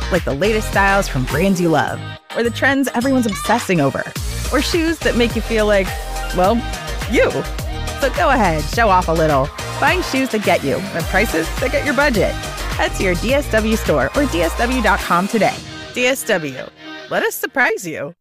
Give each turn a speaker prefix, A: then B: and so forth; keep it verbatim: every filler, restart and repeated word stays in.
A: like the latest styles from brands you love, or the trends everyone's obsessing over, or shoes that make you feel like, well, you. So go ahead, show off a little. Find shoes that get you at prices that get your budget. Head to your D S W store or D S W dot com today. D S W. Let us surprise you.